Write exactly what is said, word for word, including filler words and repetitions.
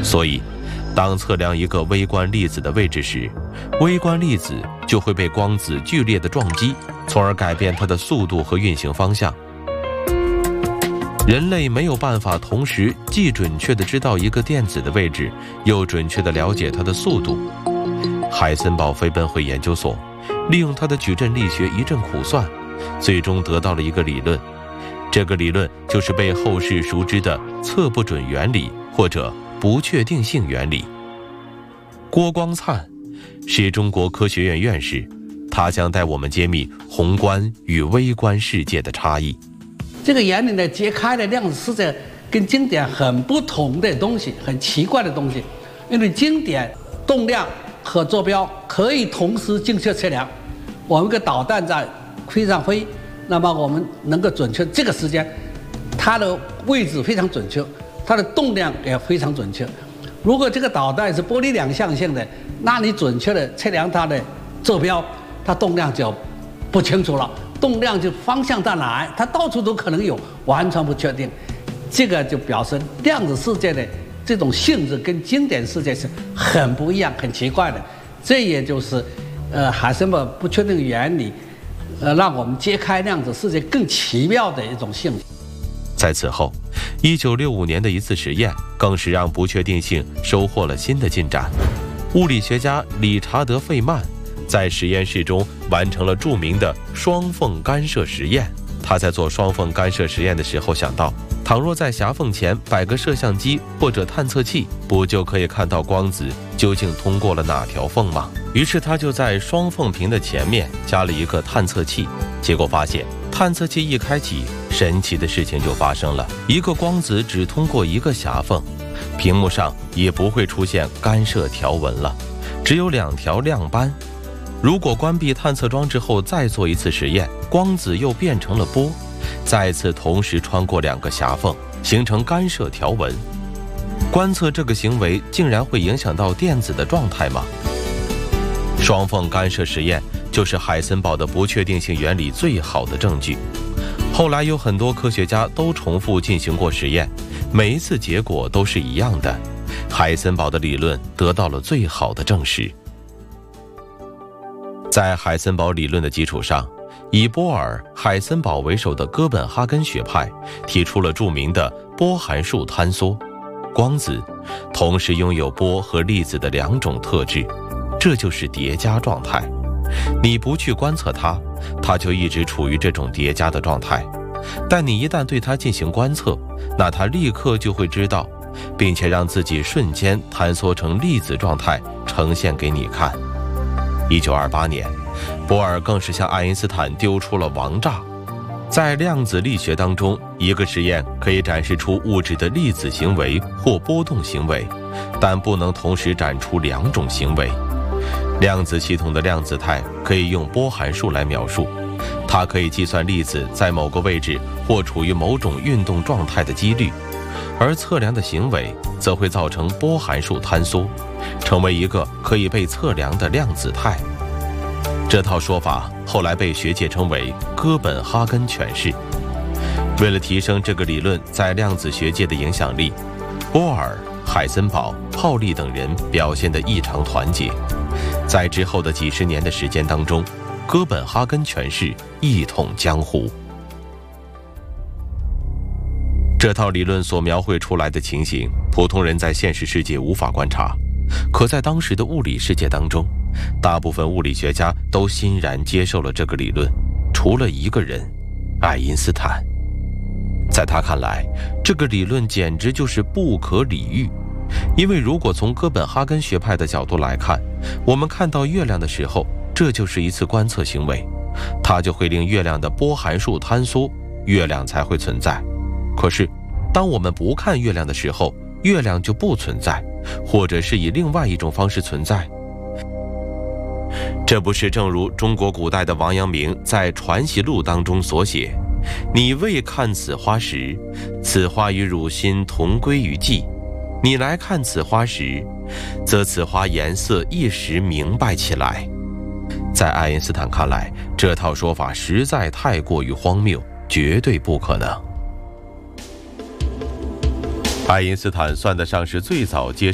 所以，当测量一个微观粒子的位置时，微观粒子就会被光子剧烈的撞击，从而改变它的速度和运行方向。人类没有办法同时既准确地知道一个电子的位置，又准确地了解它的速度。海森堡飞奔回研究所，利用他的矩阵力学一阵苦算，最终得到了一个理论。这个理论就是被后世熟知的测不准原理，或者不确定性原理。郭光灿是中国科学院院士，他将带我们揭秘宏观与微观世界的差异。 这个原理呢，揭开了量子世界跟经典很不同的东西，很奇怪的东西。因为经典动量和坐标可以同时精确测量。我们一个导弹在飞上飞，那么我们能够准确这个时间，它的位置非常准确，它的动量也非常准确。如果这个导弹是波粒两象性的，那你准确的测量它的坐标，它动量就不清楚了。动量就方向在哪，它到处都可能有，完全不确定。这个就表示量子世界的这种性质跟经典世界是很不一样、很奇怪的。这也就是，呃，海森堡不确定原理，呃，让我们揭开量子世界更奇妙的一种性质。 在此后，一九六五年的一次实验，更是让不确定性收获了新的进展。物理学家理查德·费曼在实验室中完成了著名的双缝干涉实验。他在做双缝干涉实验的时候想到，倘若在狭缝前摆个摄像机或者探测器，不就可以看到光子究竟通过了哪条缝吗？于是他就在双缝屏的前面加了一个探测器，结果发现探测器一开启，神奇的事情就发生了，一个光子只通过一个狭缝，屏幕上也不会出现干涉条纹了，只有两条亮斑。如果关闭探测装置后再做一次实验，光子又变成了波，再次同时穿过两个狭缝，形成干涉条纹。观测这个行为竟然会影响到电子的状态吗？双缝干涉实验就是海森堡的不确定性原理最好的证据。后来有很多科学家都重复进行过实验，每一次结果都是一样的，海森堡的理论得到了最好的证实。在海森堡理论的基础上，以波尔、海森堡为首的哥本哈根学派提出了著名的波函数坍缩。光子同时拥有波和粒子的两种特质，这就是叠加状态。你不去观测它，它就一直处于这种叠加的状态。但你一旦对它进行观测，那它立刻就会知道，并且让自己瞬间坍缩成粒子状态呈现给你看。一九二八年，波尔更是向爱因斯坦丢出了王炸。在量子力学当中，一个实验可以展示出物质的粒子行为或波动行为，但不能同时展出两种行为。量子系统的量子态可以用波函数来描述，它可以计算粒子在某个位置或处于某种运动状态的几率，而测量的行为则会造成波函数坍缩，成为一个可以被测量的量子态。这套说法后来被学界称为哥本哈根诠释。为了提升这个理论在量子学界的影响力，波尔、海森堡、泡利等人表现得异常团结。在之后的几十年的时间当中，哥本哈根诠释一统江湖。这套理论所描绘出来的情形，普通人在现实世界无法观察，可在当时的物理世界当中，大部分物理学家都欣然接受了这个理论，除了一个人，爱因斯坦。在他看来，这个理论简直就是不可理喻，因为如果从哥本哈根学派的角度来看，我们看到月亮的时候，这就是一次观测行为，它就会令月亮的波函数坍缩，月亮才会存在。可是当我们不看月亮的时候，月亮就不存在，或者是以另外一种方式存在。这不是正如中国古代的王阳明在《传习录》当中所写：你未看此花时，此花与汝心同归于寂；你来看此花时，则此花颜色一时明白起来。在爱因斯坦看来，这套说法实在太过于荒谬，绝对不可能。爱因斯坦算得上是最早接